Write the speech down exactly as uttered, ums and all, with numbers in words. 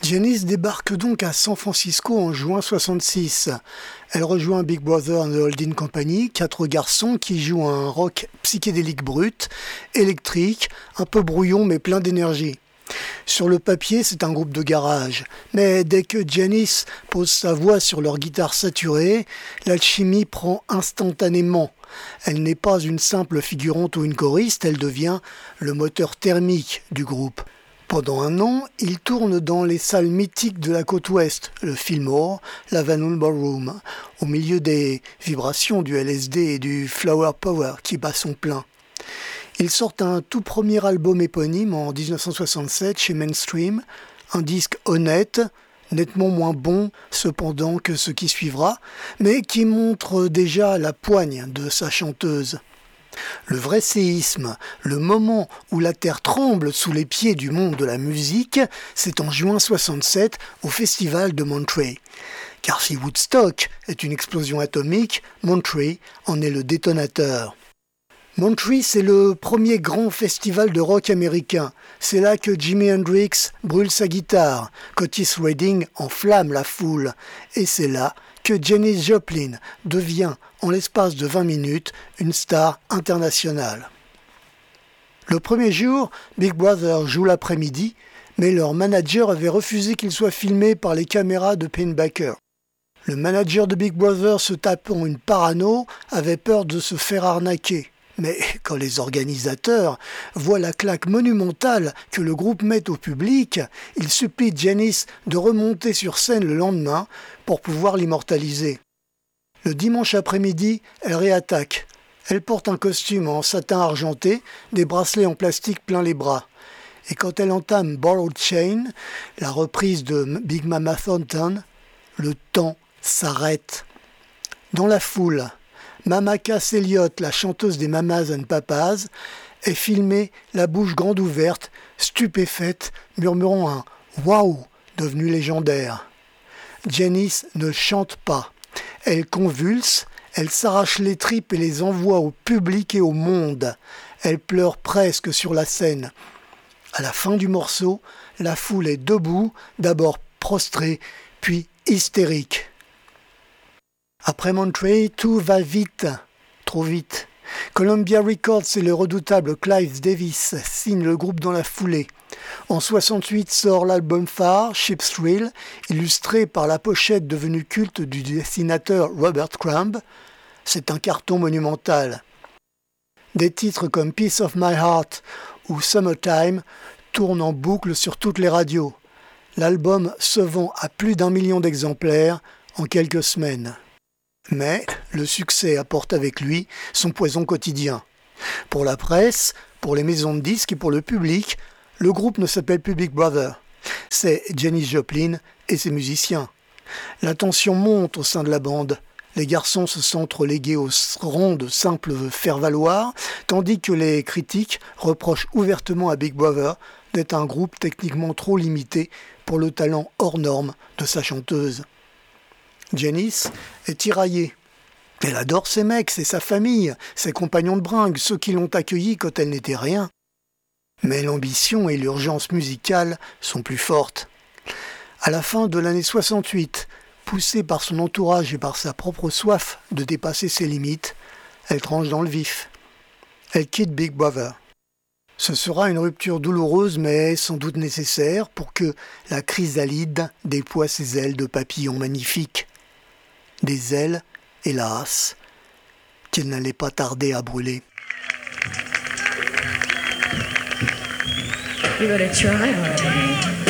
Janis débarque donc à San Francisco en juin soixante-six. Elle rejoint Big Brother and the Holding Company, quatre garçons qui jouent un rock psychédélique brut, électrique, un peu brouillon mais plein d'énergie. Sur le papier, c'est un groupe de garage, mais dès que Janis pose sa voix sur leur guitare saturée, l'alchimie prend instantanément. Elle n'est pas une simple figurante ou une choriste, elle devient le moteur thermique du groupe. Pendant un an, ils tournent dans les salles mythiques de la côte ouest, le Fillmore, la Van Nuys Ballroom, au milieu des vibrations du L S D et du Flower Power qui bat son plein. Ils sortent un tout premier album éponyme en dix-neuf cent soixante-sept chez Mainstream, un disque honnête, nettement moins bon cependant que ce qui suivra, mais qui montre déjà la poigne de sa chanteuse. Le vrai séisme, le moment où la terre tremble sous les pieds du monde de la musique, c'est en juin soixante-sept au festival de Monterey. Car si Woodstock est une explosion atomique, Monterey en est le détonateur. Monterey, c'est le premier grand festival de rock américain. C'est là que Jimi Hendrix brûle sa guitare, qu'Otis Redding enflamme la foule. Et c'est là que Janis Joplin devient, en l'espace de vingt minutes, une star internationale. Le premier jour, Big Brother joue l'après-midi, mais leur manager avait refusé qu'il soit filmé par les caméras de Pinbacker. Le manager de Big Brother, se tapant une parano, avait peur de se faire arnaquer. Mais quand les organisateurs voient la claque monumentale que le groupe met au public, ils supplient Janis de remonter sur scène le lendemain pour pouvoir l'immortaliser. Le dimanche après-midi, elle réattaque. Elle porte un costume en satin argenté, des bracelets en plastique plein les bras. Et quand elle entame Borrowed Chain, la reprise de Big Mama Thornton, le temps s'arrête. Dans la foule, Mama Cass Elliot, la chanteuse des Mamas and Papas, est filmée la bouche grande ouverte, stupéfaite, murmurant un « Waouh !» devenu légendaire. Janis ne chante pas. Elle convulse, elle s'arrache les tripes et les envoie au public et au monde. Elle pleure presque sur la scène. À la fin du morceau, la foule est debout, d'abord prostrée, puis hystérique. Après Monterey, tout va vite, trop vite. Columbia Records et le redoutable Clive Davis signent le groupe dans la foulée. En soixante-huit sort l'album phare, Ship's Thrill, illustré par la pochette devenue culte du dessinateur Robert Crumb. C'est un carton monumental. Des titres comme Piece of My Heart ou Summertime tournent en boucle sur toutes les radios. L'album se vend à plus d'un million d'exemplaires en quelques semaines. Mais le succès apporte avec lui son poison quotidien. Pour la presse, pour les maisons de disques et pour le public, le groupe ne s'appelle plus Big Brother. C'est Janis Joplin et ses musiciens. La tension monte au sein de la bande. Les garçons se sentent relégués au rang de simples faire-valoir, tandis que les critiques reprochent ouvertement à Big Brother d'être un groupe techniquement trop limité pour le talent hors norme de sa chanteuse. Janis est tiraillée. Elle adore ses mecs, c'est sa famille, ses compagnons de bringue, ceux qui l'ont accueillie quand elle n'était rien. Mais l'ambition et l'urgence musicale sont plus fortes. À la fin de l'année soixante-huit, poussée par son entourage et par sa propre soif de dépasser ses limites, elle tranche dans le vif. Elle quitte Big Brother. Ce sera une rupture douloureuse mais sans doute nécessaire pour que la chrysalide déploie ses ailes de papillon magnifiques. Des ailes, hélas, qu'elle n'allait pas tarder à brûler. Il va la tuer un rêve.